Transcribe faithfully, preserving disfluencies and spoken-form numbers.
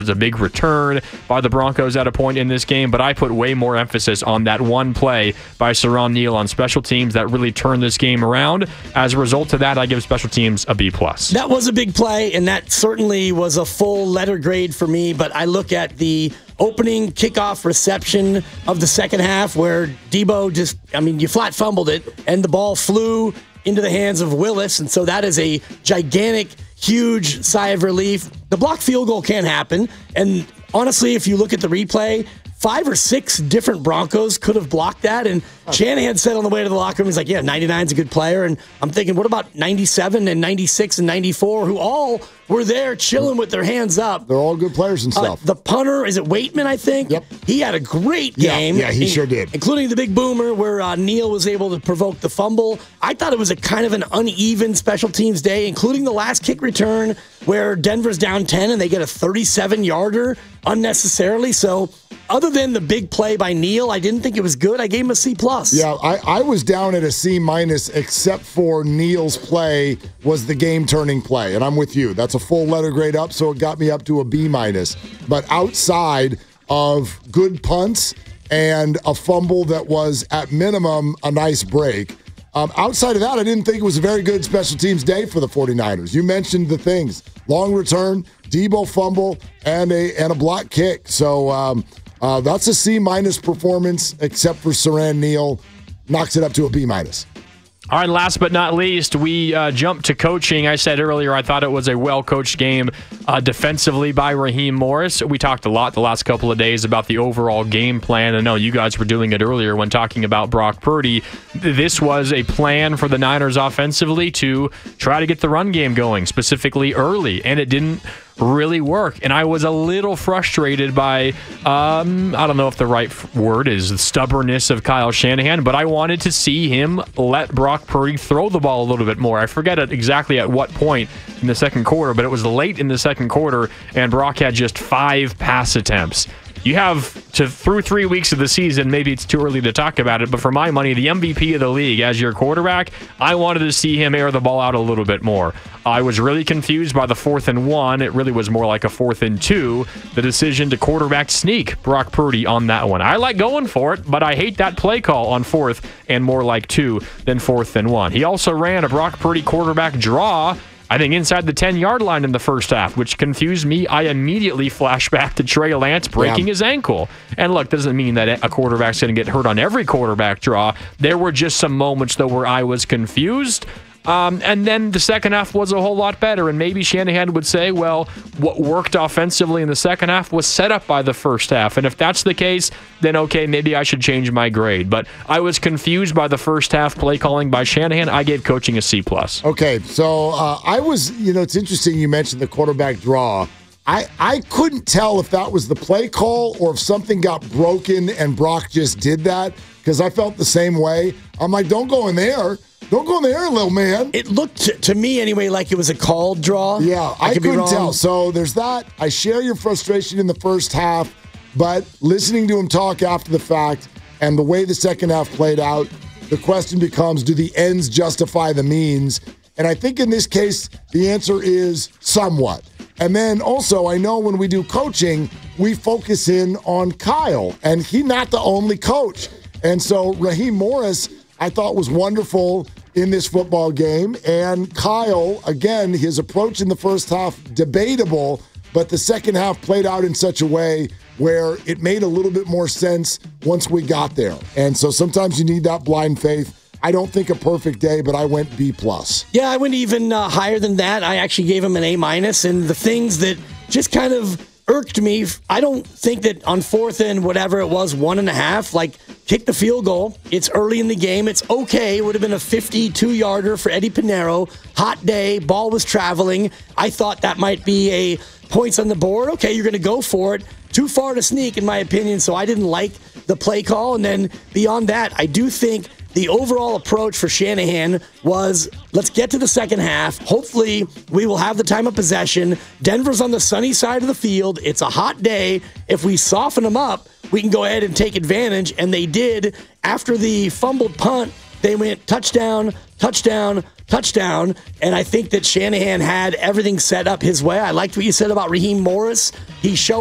was a big return by the Broncos at a point in this game, but I put way more emphasis on that one play by Siran Neal on special teams that really turned this game around. As a result of that, I give special teams a B plus. That was a big play, and that certainly was a full letter grade for me, but I look at the opening kickoff reception of the second half where Debo just, I mean, you flat fumbled it, and the ball flew into the hands of Willis, and so that is a gigantic, huge sigh of relief. The blocked field goal can't happen, and honestly, if you look at the replay, five or six different Broncos could have blocked that, and Shanahan said on the way to the locker room, he's like, yeah, ninety-nine's a good player, and I'm thinking, what about ninety-seven and ninety-six and ninety-four, who all were there chilling with their hands up? They're all good players and stuff. Uh, the punter, is it Waitman, I think? Yep. He had a great game. Yeah, yeah he sure did. Including the big boomer where uh, Neal was able to provoke the fumble. I thought it was a kind of an uneven special teams day, including the last kick return where Denver's down ten and they get a thirty-seven-yarder unnecessarily. So other than the big play by Neal, I didn't think it was good. I gave him a C plus. Yeah, I, I was down at a C minus, except for Neal's play was the game-turning play, and I'm with you. That's a full letter grade up, so it got me up to a B minus. But outside of good punts and a fumble that was at minimum a nice break, um, outside of that, I didn't think it was a very good special teams day for the 49ers. You mentioned the things: long return, Debo fumble, and a and a block kick. So. Um, Uh, that's a C minus performance, except for Siran Neal. Knocks it up to a B minus. All right, last but not least, we uh, jumped to coaching. I said earlier I thought it was a well-coached game uh, defensively by Raheem Morris. We talked a lot the last couple of days about the overall game plan. I know you guys were doing it earlier when talking about Brock Purdy. This was a plan for the Niners offensively to try to get the run game going, specifically early, and it didn't really work. And I was a little frustrated by, um, I don't know if the right word is the stubbornness of Kyle Shanahan, but I wanted to see him let Brock Purdy throw the ball a little bit more. I forget exactly at what point in the second quarter, but it was late in the second quarter, and Brock had just five pass attempts. You have to, through three weeks of the season, maybe it's too early to talk about it, but for my money, the M V P of the league as your quarterback, I wanted to see him air the ball out a little bit more. I was really confused by the fourth and one. It really was more like a fourth and two. The decision to quarterback sneak Brock Purdy on that one. I like going for it, but I hate that play call on fourth and more like two than fourth and one. He also ran a Brock Purdy quarterback draw, I think, inside the ten-yard line in the first half, which confused me. I immediately flashed back to Trey Lance breaking yeah. his ankle. And look, doesn't mean that a quarterback's going to get hurt on every quarterback draw. There were just some moments, though, where I was confused. Um, and then the second half was a whole lot better. And maybe Shanahan would say, well, what worked offensively in the second half was set up by the first half. And if that's the case, then okay, maybe I should change my grade. But I was confused by the first half play calling by Shanahan. I gave coaching a C plus. Okay, so uh, I was, you know, it's interesting you mentioned the quarterback draw. I, I couldn't tell if that was the play call or if something got broken and Brock just did that, because I felt the same way. I'm like, don't go in there. Don't go in there, little man. It looked to, to me anyway like it was a called draw. Yeah, I, I couldn't tell. So there's that. I share your frustration in the first half, but listening to him talk after the fact and the way the second half played out, the question becomes, do the ends justify the means? And I think in this case, the answer is somewhat. And then also, I know when we do coaching, we focus in on Kyle, and he's not the only coach. And so Raheem Morris, I thought, was wonderful in this football game. And Kyle, again, his approach in the first half, debatable, but the second half played out in such a way where it made a little bit more sense once we got there. And so sometimes you need that blind faith. I don't think a perfect day, but I went B plus. Yeah, I went even uh, higher than that. I actually gave him an A minus, and the things that just kind of irked me, I don't think that on fourth and whatever it was, one and a half, like kick the field goal. It's early in the game. It's okay. It would have been a fifty-two-yarder for Eddie Pinheiro. Hot day. Ball was traveling. I thought that might be a points on the board. Okay, you're going to go for it. Too far to sneak, in my opinion, so I didn't like the play call. And then beyond that, I do think the overall approach for Shanahan was, let's get to the second half. Hopefully, we will have the time of possession. Denver's on the sunny side of the field. It's a hot day. If we soften them up, we can go ahead and take advantage. And they did. After the fumbled punt They went touchdown, touchdown, touchdown, and I think that Shanahan had everything set up his way. I liked what you said about Raheem Morris. He showed